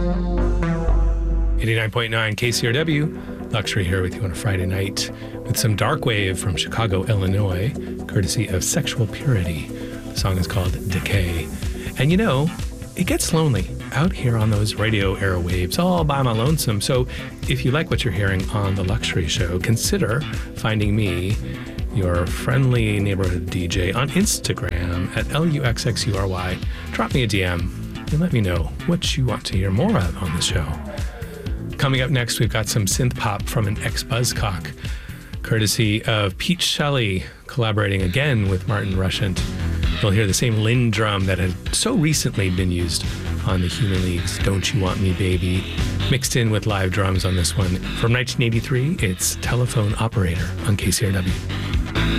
89.9 KCRW, Luxury here with you on a Friday night with some dark wave from Chicago, Illinois, courtesy of Sexual Purity. The song is called Decay. And you know, it gets lonely out here on those radio airwaves all by my lonesome. So if you like what you're hearing on The Luxury Show, consider finding me, your friendly neighborhood DJ, on Instagram at LUXXURY. Drop me a DM and let me know what you want to hear more of on the show. Coming up next, we've got some synth pop from an ex-Buzzcock, courtesy of Pete Shelley, collaborating again with Martin Rushent. You'll hear the same Linn drum that had so recently been used on the Human League's Don't You Want Me Baby, mixed in with live drums on this one. From 1983, it's Telephone Operator on KCRW.